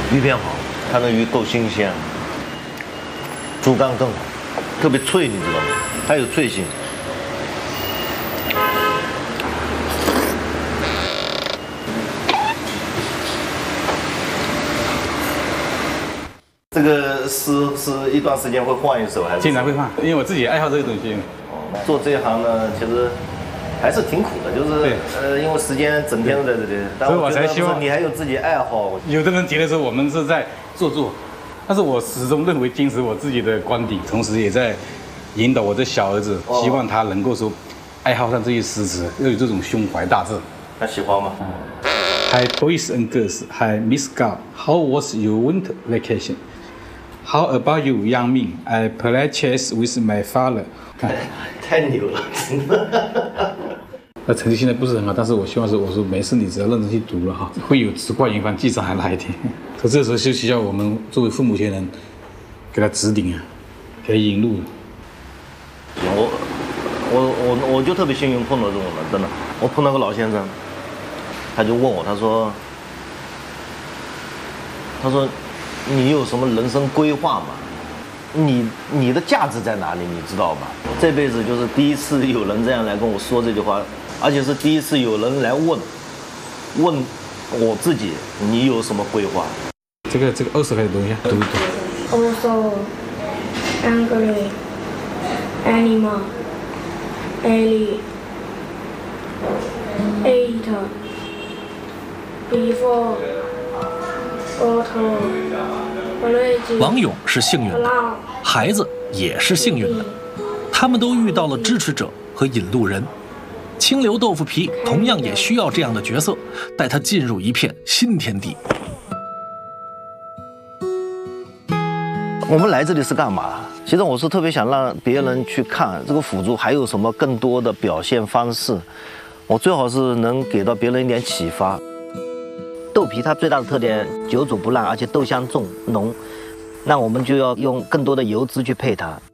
鱼片好，它的鱼够新鲜，猪肝更好，特别脆，你知道吗？它有脆性。这个是一段时间会换一手还是？ 经常会换，因为我自己爱好这个东西。 做这一行呢，其实还是挺苦的，就是因为时间整天都在这里。 所以我才希望你还有自己爱好。 有的人觉得说我们是在做，但是我始终认为坚持我自己的观点，同时也在引导我的小儿子，希望他能够说爱好上这些诗词，要有这种胸怀大志。 他喜欢吗 ？Hi boys and girls, hi Miss Gao, how was your winter vacation? How about you, young Ming? I played chess with my father. 太牛了，真的。 那成绩现在不是很好，但是我希望是我说没事，你只要认真去读了哈，会有直挂营房技术还那一天。可这时候就需要我们作为父母亲人给他指点啊，给他引路。 我就特别幸运碰到这种人，真的。我碰到个老先生，他就问我，他说你有什么人生规划吗？你的价值在哪里？你知道吧？这辈子就是第一次有人这样来跟我说这句话，而且是第一次有人来问我自己，你有什么规划？ 这个20块的东西读一读。 Also, angry, animal, alley, eight, before, auto. 王勇是幸运的，孩子也是幸运的，他们都遇到了支持者和引路人。清流豆腐皮同样也需要这样的角色，带他进入一片新天地。 我们来这里是干嘛？其实我是特别想让别人去看这个腐竹还有什么更多的表现方式，我最好是能给到别人一点启发。豆皮它最大的特点，久煮不烂，而且豆香重浓，那我们就要用更多的油脂去配它。